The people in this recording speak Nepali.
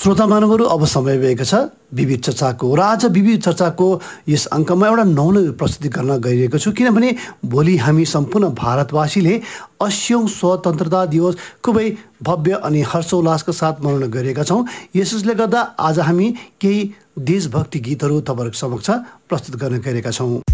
श्रोता मानवहरू, अब समय भएको छ विविध चर्चाको र आज विविध चर्चाको यस अङ्कमा एउटा नौलो प्रस्तुति गर्न गइरहेको छु, किनभने भोलि हामी सम्पूर्ण भारतवासीले 80औं स्वतन्त्रता दिवस खुबै भव्य अनि हर्षोल्लासका साथ मनाउन गइरहेका छौँ। यसले गर्दा आज हामी केही देशभक्ति गीतहरू तपाईँहरूको समक्ष प्रस्तुत गर्न गइरहेका छौँ।